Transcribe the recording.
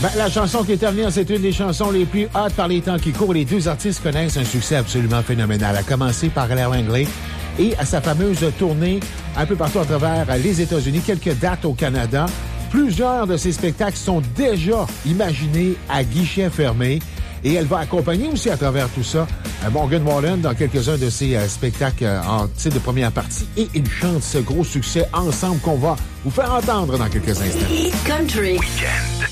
Ben, la chanson qui est à venir, c'est une des chansons les plus hot par les temps qui courent. Les deux artistes connaissent un succès absolument phénoménal, à commencer par Alain Langlais et à sa fameuse tournée un peu partout à travers les États-Unis, quelques dates au Canada. Plusieurs de ces spectacles sont déjà imaginés à guichet fermé. Et elle va accompagner aussi à travers tout ça Morgan Wallen dans quelques-uns de ses spectacles en titre de première partie. Et ils chantent ce gros succès ensemble qu'on va vous faire entendre dans quelques instants. Country Weekend.